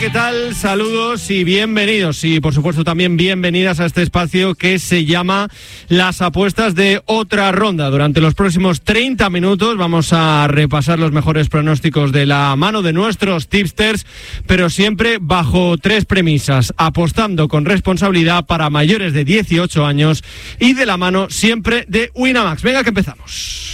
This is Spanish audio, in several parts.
¿Qué tal? Saludos y bienvenidos, y por supuesto también bienvenidas a este espacio que se llama Las Apuestas de Otra Ronda. Durante los próximos 30 minutos vamos a repasar los mejores pronósticos de la mano de nuestros tipsters, pero siempre bajo 3 premisas: apostando con responsabilidad para mayores de 18 años y de la mano siempre de Winamax. Venga, que empezamos.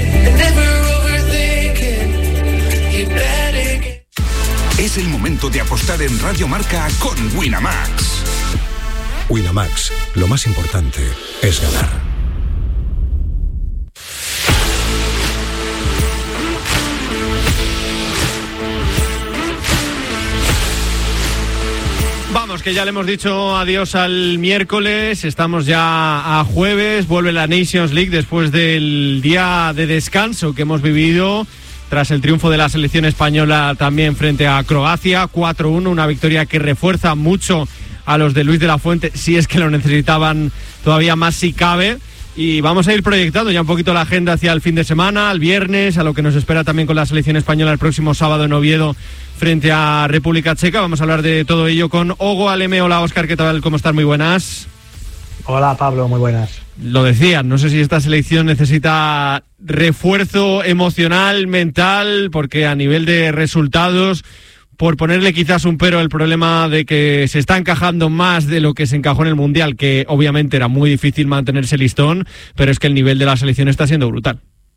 Es el momento de apostar en Radio Marca con Winamax. Winamax, lo más importante es ganar. Vamos, que ya le hemos dicho adiós al miércoles, estamos ya a jueves, vuelve la Nations League después del día de descanso que hemos vivido tras el triunfo de la selección española también frente a Croacia, 4-1, una victoria que refuerza mucho a los de Luis de la Fuente, si es que lo necesitaban todavía más si cabe. Y vamos a ir proyectando ya un poquito la agenda hacia el fin de semana, al viernes, a lo que nos espera también con la selección española el próximo sábado en Oviedo frente a República Checa. Vamos a hablar de todo ello con Ogo Aleme. Hola, Óscar, ¿qué tal? ¿Cómo estás? Muy buenas. Hola, Pablo, muy buenas. Lo decían, no sé si esta selección necesita refuerzo emocional, mental, porque a nivel de resultados, por ponerle quizás un pero al problema de que se está encajando más de lo que se encajó en el Mundial, que obviamente era muy difícil mantenerse listón, pero es que el nivel de la selección está siendo brutal.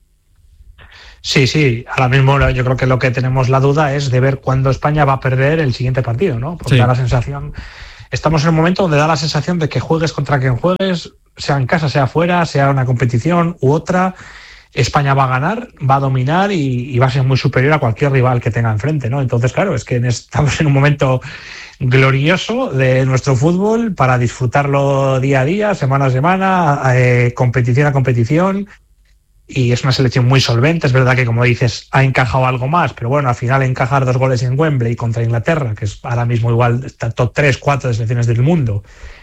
Sí, ahora mismo yo creo que lo que tenemos la duda es de ver cuándo España va a perder el siguiente partido, ¿no? Porque da la sensación, estamos en un momento donde da la sensación de que juegues contra quien juegues, sea en casa, sea fuera, sea una competición u otra, España va a ganar, va a dominar y va a ser muy superior a cualquier rival que tenga enfrente, ¿no? Entonces, claro, es que estamos en un momento glorioso de nuestro fútbol para disfrutarlo día a día, semana a semana, competición a competición. Y es una selección muy solvente. Es verdad que, como dices, ha encajado algo más, pero bueno, al final encajar 2 goles en Wembley contra Inglaterra, que es ahora mismo igual está top 3, 4 de selecciones del mundo,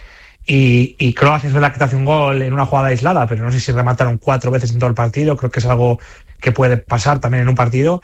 y Croacia es verdad que te hace un gol en una jugada aislada, pero no sé si remataron 4 veces en todo el partido. Creo que es algo que puede pasar también en un partido.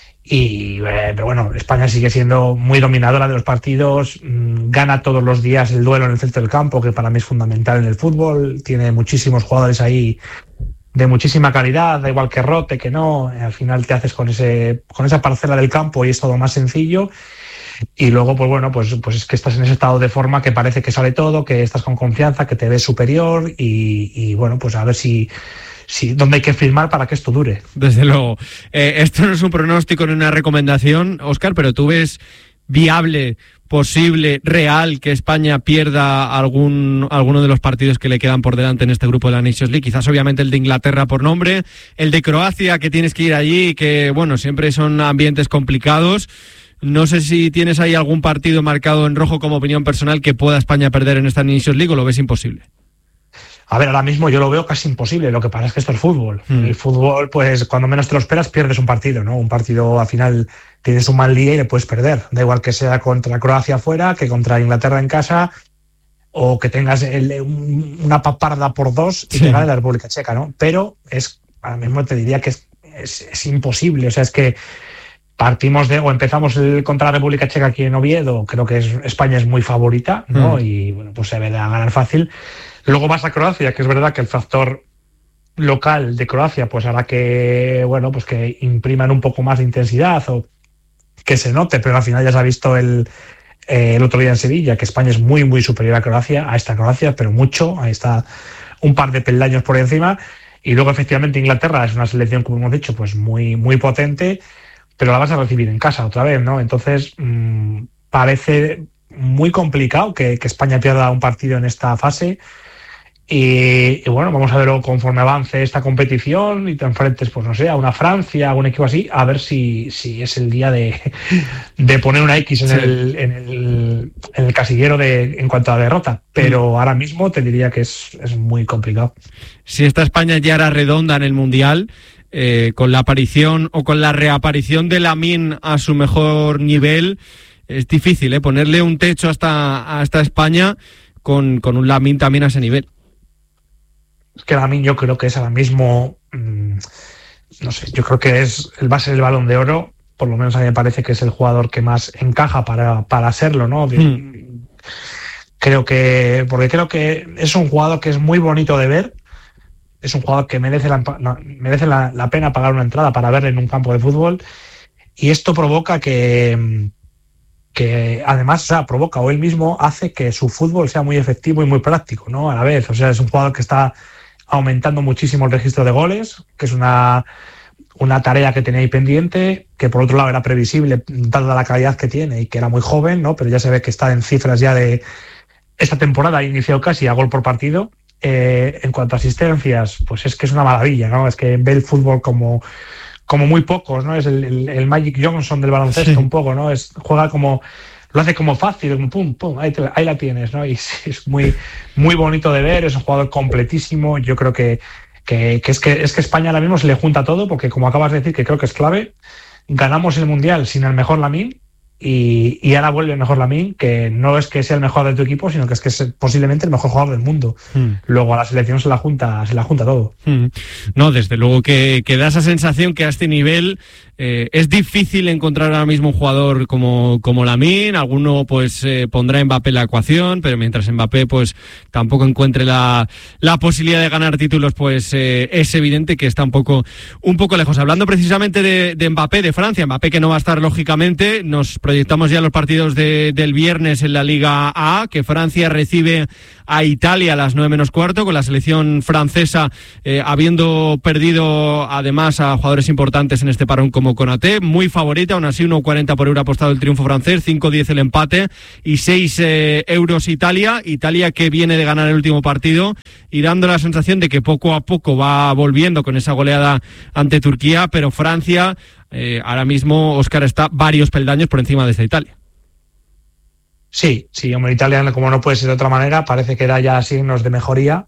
Pero bueno, España sigue siendo muy dominadora de los partidos, gana todos los días el duelo en el centro del campo, que para mí es fundamental en el fútbol. Tiene muchísimos jugadores ahí de muchísima calidad, da igual que rote, que no, al final te haces con esa parcela del campo y es todo más sencillo. Y luego, pues bueno, pues es que estás en ese estado de forma que parece que sale todo, que estás con confianza, que te ves superior y bueno, pues a ver si dónde hay que firmar para que esto dure. Desde luego. Esto no es un pronóstico ni una recomendación, Óscar, pero ¿tú ves viable, posible, real que España pierda alguno de los partidos que le quedan por delante en este grupo de la Nations League? Quizás obviamente el de Inglaterra por nombre, el de Croacia, que tienes que ir allí, que bueno, siempre son ambientes complicados. No sé si tienes ahí algún partido marcado en rojo como opinión personal que pueda España perder en esta Nations League, o lo ves imposible. A ver, ahora mismo yo lo veo casi imposible. Lo que pasa es que esto es fútbol. El fútbol, pues cuando menos te lo esperas, pierdes un partido, ¿no? Un partido al final tienes un mal día y le puedes perder. Da igual que sea contra Croacia afuera, que contra Inglaterra en casa, o que tengas una paparda por 2 y te gane la República Checa, ¿no? Pero ahora mismo te diría que es imposible. O sea, es que empezamos contra la República Checa aquí en Oviedo. Creo que España es muy favorita, ¿no? Y bueno, pues se ve a ganar fácil. Luego vas a Croacia, que es verdad que el factor local de Croacia pues hará que, bueno, pues que impriman un poco más de intensidad o que se note, pero al final ya se ha visto el otro día en Sevilla que España es muy, muy superior a esta Croacia, pero mucho. Ahí está un par de peldaños por encima. Y luego, efectivamente, Inglaterra es una selección, como hemos dicho, pues muy, muy potente, pero la vas a recibir en casa otra vez, ¿no? Entonces, parece muy complicado que España pierda un partido en esta fase. Y bueno, vamos a verlo conforme avance esta competición y te enfrentes, pues no sé, a una Francia, a un equipo así, a ver si es el día de poner una X en el casillero en cuanto a derrota. Pero ahora mismo te diría que es muy complicado. Si esta España ya era redonda en el Mundial, con la aparición o con la reaparición de Lamine a su mejor nivel, es difícil ponerle un techo a esta España con un Lamine también a ese nivel. Es que Lamine yo creo que es ahora mismo, no sé, yo creo que va a ser el Balón de Oro por lo menos a mí me parece que es el jugador que más encaja para serlo, ¿no? Creo que es un jugador que es muy bonito de ver, es un jugador que merece la pena pagar una entrada para verle en un campo de fútbol, y esto provoca que además, o sea, provoca o él mismo hace que su fútbol sea muy efectivo y muy práctico, ¿no? A la vez, o sea, es un jugador que está aumentando muchísimo el registro de goles, que es una tarea que tenía ahí pendiente, que por otro lado era previsible dada la calidad que tiene y que era muy joven, ¿no? Pero ya se ve que está en cifras ya de esta temporada, ha iniciado casi a gol por partido. En cuanto a asistencias, pues es que es una maravilla, ¿no? Es que ve el fútbol como muy pocos, ¿no? Es el Magic Johnson del baloncesto, sí. Un poco, ¿no? Lo hace como fácil, como pum, pum, ahí la tienes, ¿no? Y es muy, muy bonito de ver, es un jugador completísimo. Yo creo que España ahora mismo se le junta todo, porque como acabas de decir, que creo que es clave, ganamos el Mundial sin el mejor Lamine, y ahora vuelve el mejor Lamine, que no es que sea el mejor de tu equipo, sino que es posiblemente el mejor jugador del mundo. Luego a la selección se la junta todo. No, desde luego que da esa sensación que a este nivel es difícil encontrar ahora mismo un jugador como Lamine. Alguno pues pondrá a Mbappé la ecuación, pero mientras Mbappé pues tampoco encuentre la posibilidad de ganar títulos, pues es evidente que está un poco lejos. Hablando precisamente de Mbappé, de Francia, Mbappé que no va a estar lógicamente, nos proyectamos ya los partidos del viernes en la Liga A, que Francia recibe a Italia a las 9:15, con la selección francesa habiendo perdido además a jugadores importantes en este parón como Konaté, muy favorita, aún así 1,40 por euro apostado el triunfo francés, 5,10 el empate y 6 euros Italia que viene de ganar el último partido y dando la sensación de que poco a poco va volviendo con esa goleada ante Turquía, pero Francia ahora mismo, Óscar, está varios peldaños por encima de esta Italia. Sí, hombre, Italia, como no puede ser de otra manera, parece que da ya signos de mejoría,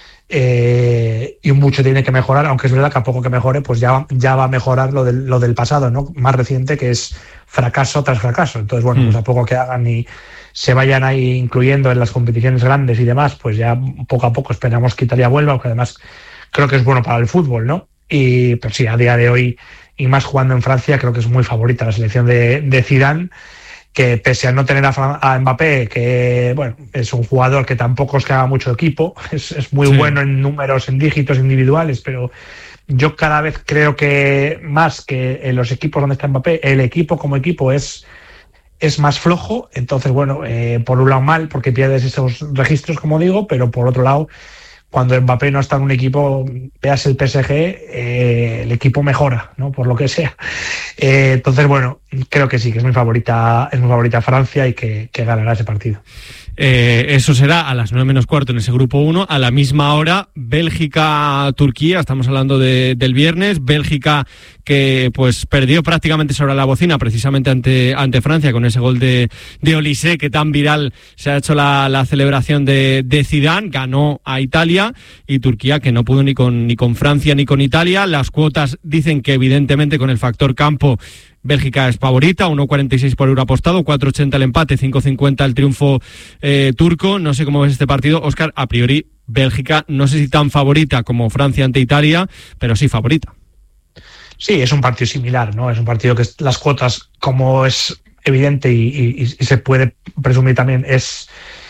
y mucho tiene que mejorar, aunque es verdad que a poco que mejore, pues ya va a mejorar lo del pasado, ¿no? Más reciente, que es fracaso tras fracaso. Entonces, bueno, pues a poco que hagan y se vayan ahí incluyendo en las competiciones grandes y demás, pues ya poco a poco esperamos que Italia vuelva, aunque además creo que es bueno para el fútbol, ¿no? Pero sí, a día de hoy, y más jugando en Francia, creo que es muy favorita la selección de Zidane, que pese a no tener a Mbappé, que bueno, es un jugador que tampoco es que haga mucho equipo, es muy bueno en números, en dígitos individuales, pero yo cada vez creo que más que en los equipos donde está Mbappé, el equipo como equipo es más flojo. Entonces, bueno, por un lado mal, porque pierdes esos registros, como digo, pero por otro lado, cuando Mbappé no está en un equipo, veas el PSG, el equipo mejora, ¿no? Por lo que sea. Entonces, bueno, creo que sí, que es muy favorita Francia y que ganará ese partido. Eso será a las 9:15 en ese grupo 1. A la misma hora, Bélgica-Turquía, estamos hablando del viernes. Bélgica que pues perdió prácticamente sobre la bocina precisamente ante Francia con ese gol de Olise, que tan viral se ha hecho la celebración de Zidane. Ganó a Italia, y Turquía que no pudo ni con Francia ni con Italia. Las cuotas dicen que evidentemente con el factor campo Bélgica es favorita, 1,46 por euro apostado, 4,80 el empate, 5,50 el triunfo turco. No sé cómo ves este partido, Óscar. A priori, Bélgica, no sé si tan favorita como Francia ante Italia, pero sí favorita. Sí, es un partido similar, ¿no? Es un partido que las cuotas, como es evidente y se puede presumir también, es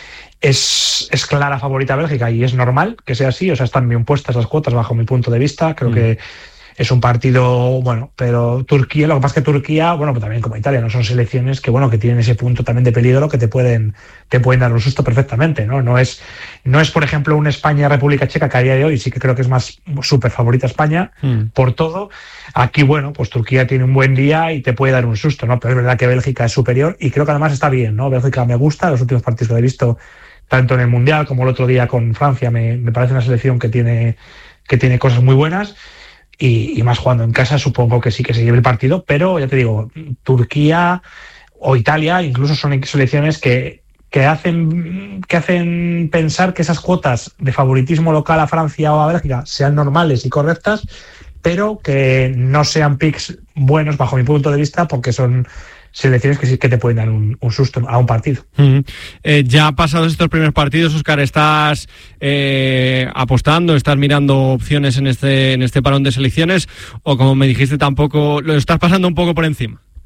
clara favorita Bélgica, y es normal que sea así. O sea, están bien puestas las cuotas bajo mi punto de vista. Creo que es un partido bueno, pero Turquía, lo que pasa es que Turquía, bueno, pues también como Italia, no son selecciones que bueno, que tienen ese punto también de peligro, que te pueden dar un susto perfectamente, ¿no? No es por ejemplo un España-República Checa, que a día de hoy sí que creo que es más súper favorita España por todo. Aquí, bueno, pues Turquía tiene un buen día y te puede dar un susto, ¿no? Pero es verdad que Bélgica es superior, y creo que además está bien, ¿no? Bélgica me gusta, los últimos partidos que he visto, tanto en el Mundial como el otro día con Francia, me parece una selección que tiene cosas muy buenas. Y más jugando en casa, supongo que sí que se lleve el partido, pero ya te digo, Turquía o Italia incluso son selecciones que hacen pensar que esas cuotas de favoritismo local a Francia o a Bélgica sean normales y correctas, pero que no sean picks buenos bajo mi punto de vista, porque son selecciones que sí que te pueden dar un susto a un partido. Ya pasados estos primeros partidos, Óscar, ¿estás apostando, estás mirando opciones en este parón de selecciones, o como me dijiste tampoco, lo estás pasando un poco por encima?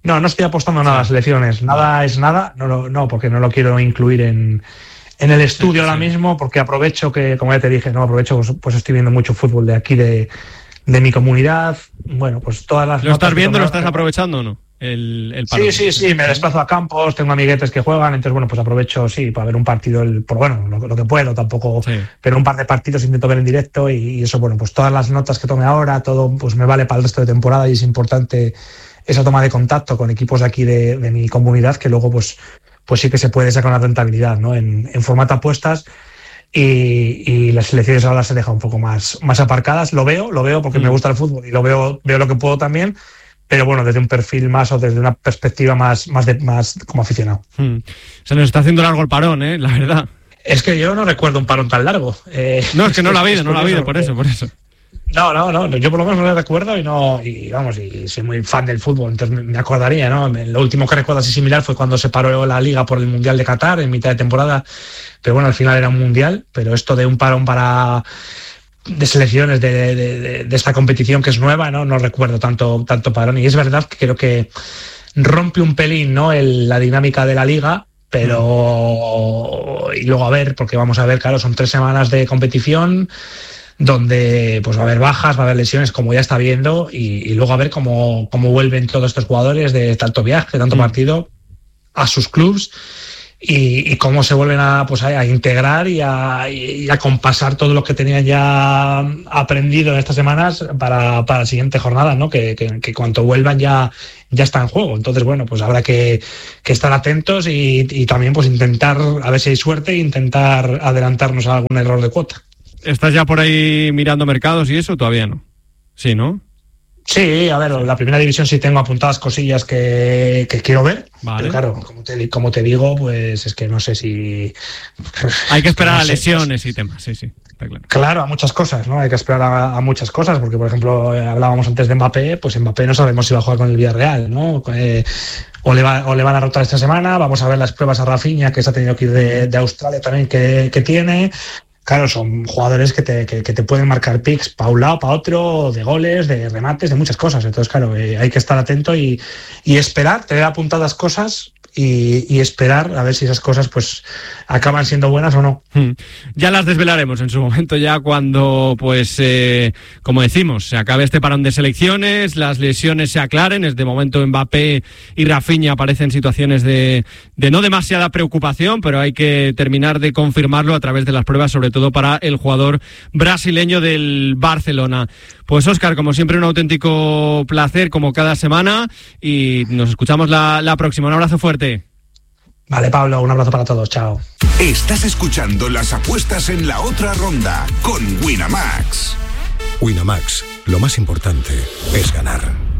No estoy apostando nada a las selecciones. Nada es nada. No, porque no lo quiero incluir en el estudio ahora mismo, porque aprovecho que, como ya te dije, pues estoy viendo mucho fútbol de aquí, de mi comunidad. Bueno, pues todas las... ¿Lo estás viendo? ¿Lo estás aprovechando o no? El parón. Sí, me desplazo a campos, tengo amiguetes que juegan, entonces bueno, pues aprovecho, para ver un partido, lo que puedo, tampoco, pero un par de partidos intento ver en directo y eso, bueno, pues todas las notas que tome ahora, todo pues me vale para el resto de temporada y es importante esa toma de contacto con equipos de aquí de mi comunidad, que luego pues sí que se puede sacar una rentabilidad, ¿no? En formato apuestas. Y las selecciones ahora se dejan un poco más aparcadas. Lo veo porque me gusta el fútbol y veo lo que puedo también, pero bueno, desde un perfil más o desde una perspectiva más como aficionado. Se nos está haciendo largo el parón, la verdad. Es que yo no recuerdo un parón tan largo. No, es que no lo ha habido, por eso. No, yo por lo menos no lo recuerdo y soy muy fan del fútbol, entonces me acordaría, ¿no? Lo último que recuerdo así similar fue cuando se paró la Liga por el Mundial de Qatar en mitad de temporada, pero bueno, al final era un Mundial, pero esto de un parón de selecciones de esta competición que es nueva, no recuerdo tanto parón, y es verdad que creo que rompe un pelín, ¿no? La dinámica de la Liga, pero y luego a ver, porque vamos a ver, claro, son 3 semanas de competición donde pues va a haber bajas, va a haber lesiones, como ya está viendo, y luego a ver cómo vuelven todos estos jugadores de tanto viaje, tanto partido a sus clubs, y cómo se vuelven a integrar y a compasar todo lo que tenían ya aprendido en estas semanas para la siguiente jornada, ¿no? Que cuanto vuelvan ya está en juego. Entonces, bueno, pues habrá que estar atentos y también pues intentar, a ver si hay suerte, e intentar adelantarnos a algún error de cuota. ¿Estás ya por ahí mirando mercados y eso? Todavía no. Sí, ¿no? Sí, a ver, la primera división sí tengo apuntadas cosillas que quiero ver. Vale. Pero claro, como te digo, pues es que no sé si... Hay que esperar a lesiones y temas, sí, está claro. Claro, a muchas cosas, ¿no? Hay que esperar a muchas cosas, porque por ejemplo, hablábamos antes de Mbappé, pues Mbappé no sabemos si va a jugar con el Villarreal, ¿no? O le van a rotar esta semana, vamos a ver las pruebas a Rafinha, que se ha tenido que ir de Australia también, que tiene... Claro, son jugadores que te pueden marcar picks para un lado, para otro, de goles, de remates, de muchas cosas. Entonces, claro, hay que estar atento y esperar, tener apuntadas cosas y esperar a ver si esas cosas pues acaban siendo buenas o no. Ya las desvelaremos en su momento, ya cuando, pues, como decimos, se acabe este parón de selecciones, las lesiones se aclaren. De momento Mbappé y Rafinha aparecen situaciones de no demasiada preocupación, pero hay que terminar de confirmarlo a través de las pruebas, sobre todo para el jugador brasileño del Barcelona. Pues Óscar, como siempre, un auténtico placer, como cada semana, y nos escuchamos la próxima. Un abrazo fuerte. Vale, Pablo, un abrazo para todos, chao. Estás escuchando las apuestas en la otra ronda con Winamax. Winamax, lo más importante es ganar.